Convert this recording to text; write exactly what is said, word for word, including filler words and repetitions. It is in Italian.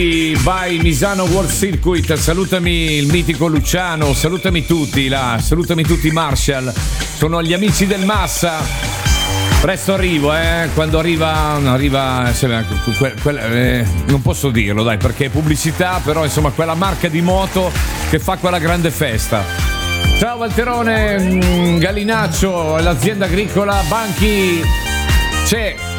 by Misano World Circuit. Salutami il mitico Luciano, salutami tutti là, salutami tutti Marshall, sono gli amici del Massa. Presto arrivo, eh, quando arriva, arriva que, que, eh, non posso dirlo dai perché è pubblicità, però insomma quella marca di moto che fa quella grande festa. Ciao Valterone, Gallinaccio, l'azienda agricola Banchi c'è.